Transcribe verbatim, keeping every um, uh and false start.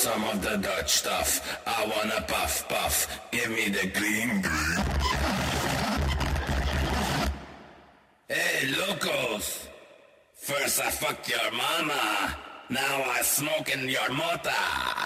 some of the Dutch stuff. I wanna puff puff, give me the green green. Hey, locos! First I fucked your mama, now I smoke in your mota.